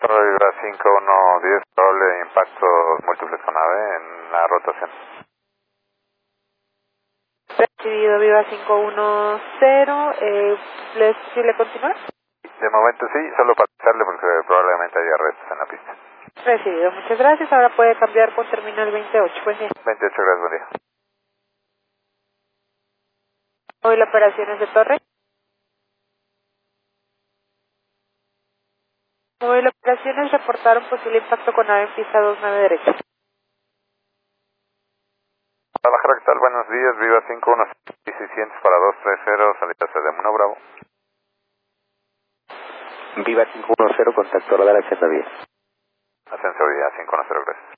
Viva 5110, probable impacto múltiples con AVE en la rotación. Recibido, Viva 510, ¿es posible continuar? De momento sí, solo para avisarle porque probablemente haya restos en la pista. Recibido, muchas gracias. Ahora puede cambiar con terminal 28. Buen día. 28, gracias, buen día. Hoy la operaciones de torre. Hoy las operaciones reportaron posible impacto con AVE en pista 29 derecha. Guadalajara, ¿qué tal? Buenos días, Viva 511600 para 230, salida de Muno Bravo. Viva 510, contacto radar 80 días. Ascenso Viva 510, gracias.